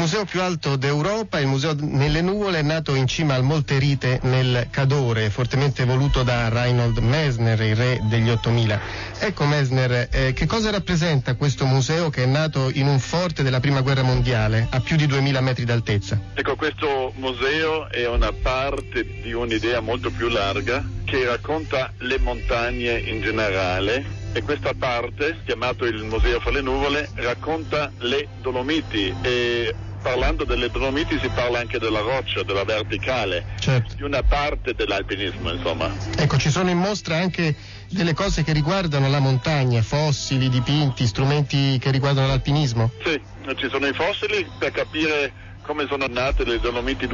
museo più alto d'Europa, il Museo nelle Nuvole, è nato in cima al Monte Rite nel Cadore, fortemente voluto da Reinhold Messner, il re degli 8000. Ecco Messner, che cosa rappresenta questo museo che è nato in un forte della Prima Guerra Mondiale, a più di 2000 metri d'altezza? Ecco, questo museo è una parte di un'idea molto più larga che racconta le montagne in generale, e questa parte, chiamato il Museo fra le Nuvole, racconta le Dolomiti, e parlando delle Dolomiti si parla anche della roccia, della verticale, certo, di una parte dell'alpinismo, insomma. Ecco, ci sono in mostra anche delle cose che riguardano la montagna, fossili, dipinti, strumenti che riguardano l'alpinismo? Sì, ci sono i fossili per capire come sono nate le Dolomiti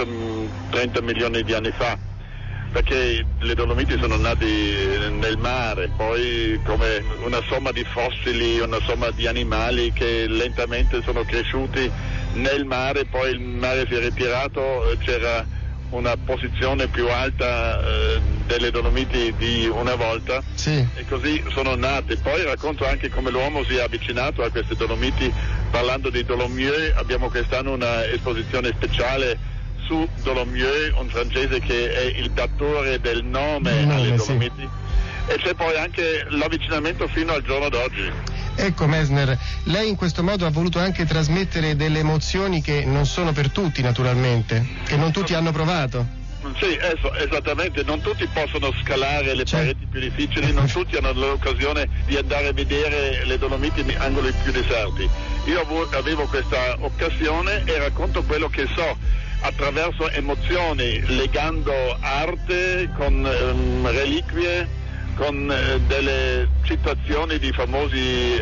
230 milioni di anni fa, perché le Dolomiti sono nate nel mare, poi come una somma di fossili, una somma di animali che lentamente sono cresciuti nel mare, poi il mare si è ritirato, c'era una posizione più alta delle Dolomiti di una volta, sì, e così sono nate. Poi racconto anche come l'uomo si è avvicinato a queste Dolomiti parlando di Dolomieu. Abbiamo quest'anno una esposizione speciale su Dolomieu, un francese che è il datore del nome alle Dolomiti, sì. E c'è poi anche l'avvicinamento fino al giorno d'oggi. Ecco Messner, lei in questo modo ha voluto anche trasmettere delle emozioni che non sono per tutti naturalmente, che non tutti hanno provato. Sì, esattamente, non tutti possono scalare le pareti più difficili, non tutti hanno l'occasione di andare a vedere le Dolomiti in angoli più deserti. Io avevo questa occasione e racconto quello che so attraverso emozioni, legando arte con reliquie, con delle citazioni di famosi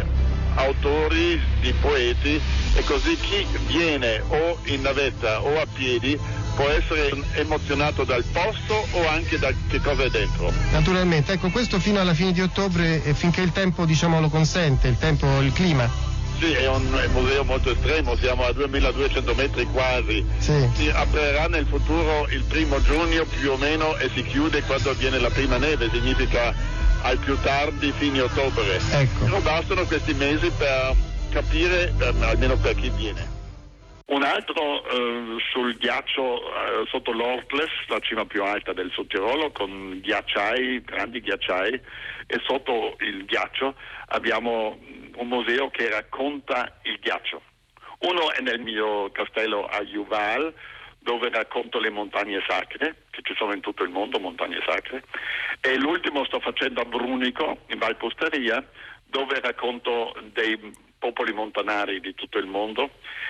autori, di poeti, e così chi viene o in navetta o a piedi può essere emozionato dal posto o anche da che cosa è dentro. Naturalmente, ecco, questo fino alla fine di ottobre, finché il tempo lo consente, il clima. Sì, è un museo molto estremo, siamo a 2200 metri quasi. Sì. Si aprirà nel futuro il 1 giugno più o meno e si chiude quando avviene la prima neve, significa al più tardi fine ottobre. Ecco. Però bastano questi mesi per capire, almeno per chi viene. Un altro sul ghiaccio sotto l'Ortles, la cima più alta del Sudtirolo, con ghiacciai, grandi ghiacciai, e sotto il ghiaccio abbiamo un museo che racconta il ghiaccio. Uno è nel mio castello a Juval, dove racconto le montagne sacre, che ci sono in tutto il mondo, montagne sacre, e l'ultimo sto facendo a Brunico, in Valposteria, dove racconto dei popoli montanari di tutto il mondo,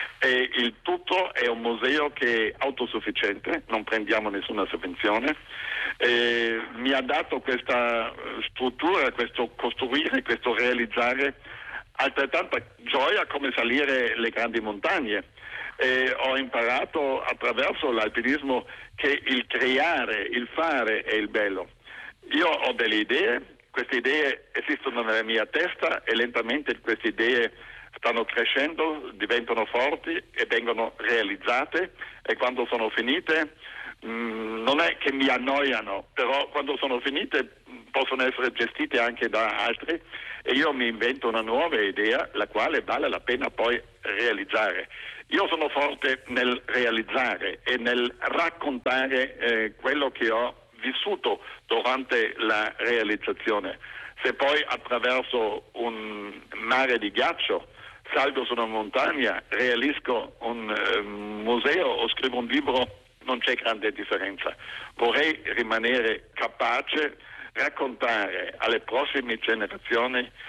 e il tutto è un museo che è autosufficiente, non prendiamo nessuna sovvenzione, e mi ha dato questa struttura, questo costruire, questo realizzare altrettanta gioia come salire le grandi montagne. E ho imparato attraverso l'alpinismo che il creare, il fare è il bello. Io ho delle idee, queste idee esistono nella mia testa e lentamente queste idee stanno crescendo, diventano forti e vengono realizzate, e quando sono finite non è che mi annoiano, però quando sono finite possono essere gestite anche da altri, e io mi invento una nuova idea la quale vale la pena poi realizzare. Io sono forte nel realizzare e nel raccontare quello che ho vissuto durante la realizzazione. Se poi attraverso un mare di ghiaccio salgo su una montagna, realisco un museo o scrivo un libro, non c'è grande differenza. Vorrei rimanere capace raccontare alle prossime generazioni